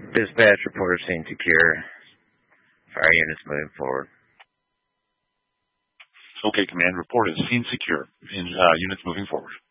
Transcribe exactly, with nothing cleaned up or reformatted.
Dispatch reporter scene secure. Fire units moving forward. Okay, command report is scene secure. In, uh, units moving forward.